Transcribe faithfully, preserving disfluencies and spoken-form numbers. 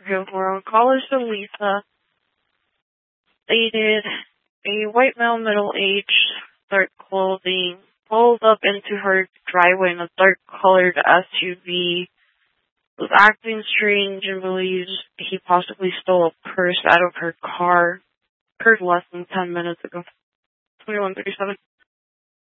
We're on call is Lisa. Stated a white male, middle-aged, dark clothing, pulled up into her driveway in a dark-colored S U V, was acting strange and believes he possibly stole a purse out of her car. Occurred less than ten minutes ago. twenty-one thirty-seven.